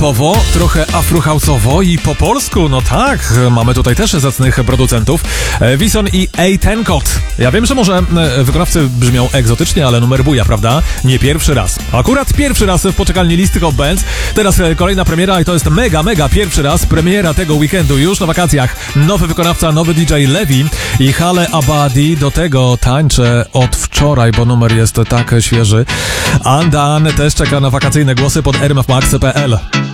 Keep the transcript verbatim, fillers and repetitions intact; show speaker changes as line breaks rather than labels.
rapowo, trochę afrohouse'owo i po polsku. No tak, mamy tutaj też zacnych producentów. Wison i Atenkot. Ja wiem, że może wykonawcy brzmią egzotycznie, ale numer buja, prawda? Nie pierwszy raz. Akurat pierwszy raz w poczekalni listy Hot Bands. Teraz kolejna premiera i to jest mega, mega pierwszy raz. Premiera tego weekendu już na wakacjach. Nowy wykonawca, nowy D J Levi i Hale Abadi. Do tego tańczę od wczoraj, bo numer jest tak świeży. Andan też czeka na wakacyjne głosy pod r m f max kropka p l.